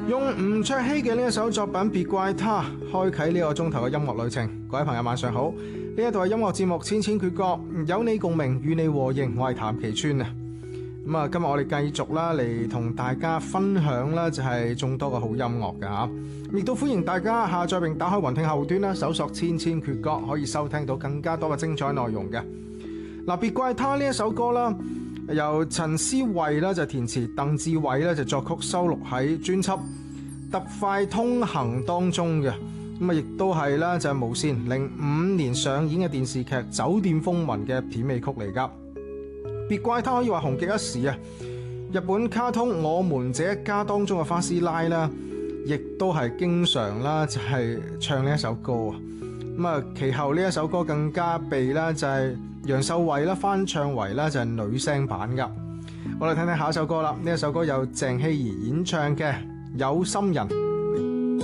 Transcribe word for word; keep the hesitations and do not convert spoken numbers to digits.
用吳卓羲嘅呢一首作品《別怪他》開啟呢個鐘頭嘅音樂旅程。各位朋友晚上好，呢一度係音樂節目《千千闕歌》，有你共鳴，與你和應，我係譚其川啊。咁啊，今日我哋繼續啦嚟同大家分享啦，就係眾多嘅好音樂嘅吓，亦都歡迎大家下載並打開雲聽後端啦，搜索《千千闕歌》，可以收聽到更加多嘅精彩內容嘅。嗱，別怪他呢一首歌啦，由陳思慧啦就填詞，鄧志偉咧就作曲，收錄喺專輯《特快通行》當中嘅。咁啊，亦都係啦，就係無綫零五年上演嘅電視劇《酒店風雲》嘅片尾曲嚟噶。別怪他可以話紅極一時啊！日本卡通《我們這一家》當中嘅花師奶啦，亦都係經常啦就係唱呢一首歌啊。咁啊，其後呢一首歌更加被啦就係楊秀慧啦翻唱為啦就係女聲版噶。我哋聽聽下一首歌啦，呢一首歌由鄭希怡演唱嘅《有心人》。